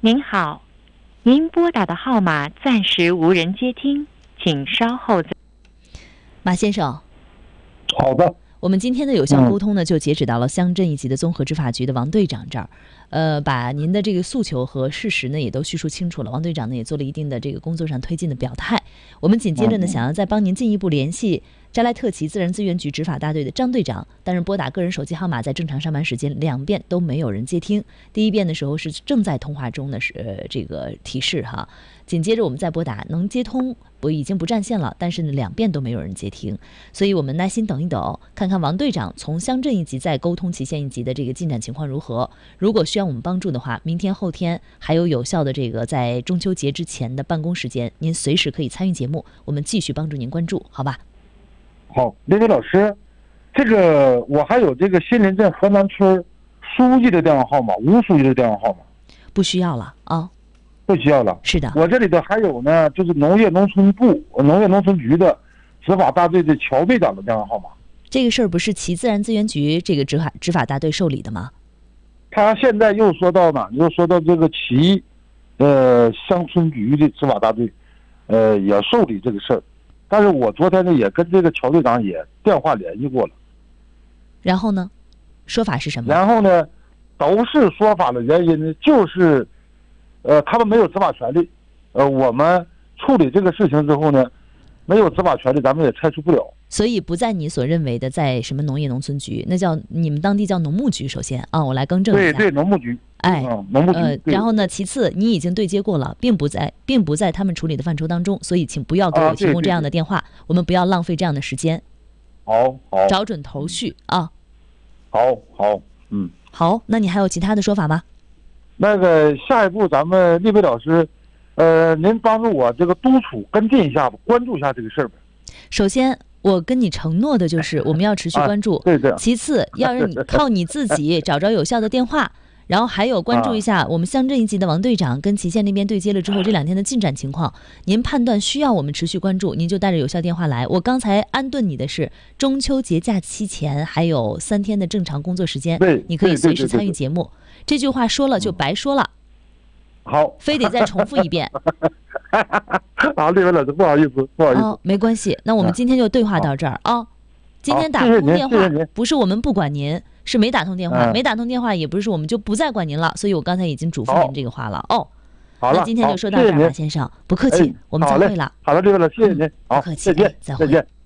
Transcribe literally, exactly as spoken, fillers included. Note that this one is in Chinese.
您好，您拨打的号码暂时无人接听，请稍后再。 马先生， 好的。 我们今天的有效沟通呢，就截止到了乡镇一级的综合执法局的王队长这儿，呃，把您的这个诉求和事实呢也都叙述清楚了。王队长呢也做了一定的这个工作上推进的表态。我们紧接着呢，想要再帮您进一步联系扎莱特旗自然资源局执法大队的张队长，但是拨打个人手机号码在正常上班时间两遍都没有人接听。第一遍的时候是正在通话中的是呃这个提示哈，紧接着我们再拨打能接通，不已经不占线了，但是呢两遍都没有人接听，所以我们耐心等一等，看看王队长从乡镇一级再沟通旗县一级的这个进展情况如何。如果需要我们帮助的话，明天后天还有有效的这个在中秋节之前的办公时间，您随时可以参与节目，我们继续帮助您关注，好吧？ 好，那位老师，这个我还有这个新林镇河南村书记的电话号码，吴书记的电话号码。 不需要了啊， 不需要了。 是的， 我这里头还有呢，就是农业农村部、农业农村局的执法大队的乔队长的电话号码。 这个事儿不是旗自然资源局这个执法执法大队受理的吗？ 他现在又说到哪？又说到这个旗，呃，乡村局的执法大队，呃，也受理这个事儿。但是我昨天呢，也跟这个乔队长也电话联系过了。 然后呢，说法是什么？ 然后呢，都是说法的原因呢，就是，呃，他们没有执法权利。呃，我们处理这个事情之后呢，没有执法权利，咱们也拆除不了。 所以不在你所认为的在什么农业农村局，那叫你们当地叫农牧局。首先啊，我来更正一下。 对对，农牧局。 哎， 嗯、农牧局。 呃，然后呢，其次你已经对接过了，并不在，并不在他们处理的范畴当中，所以请不要给我提供这样的电话，啊、对对对我们不要浪费这样的时间。 好，好， 找准头绪啊。 好好，嗯， 好，那你还有其他的说法吗？ 那个下一步咱们立伟老师，呃，您帮助我这个督促跟进一下吧，关注一下这个事儿呗。 首先，我跟你承诺的就是我们要持续关注。 啊、对对。 其次，要让你靠你自己找着有效的电话，然后还有关注一下我们乡镇一级的王队长跟旗县那边对接了之后这两天的进展情况。您判断需要我们持续关注，您就带着有效电话来。我刚才安顿你的是中秋节假期前还有三天的正常工作时间，你可以随时参与节目。这句话说了就白说了。 好， 非得再重复一遍。 好，立伟老师，不好意思，不好意思。 哦，没关系，那我们今天就对话到这儿啊。今天打通电话不是我们不管您，是没打通电话，没打通电话也不是说我们就不再管您了，所以我刚才已经嘱咐您这个话了。哦， 好了， 那今天就说到这儿，马先生，不客气，我们再会了。 好了，立伟老师，谢谢您， 不客气， 再见， 再会。 再见。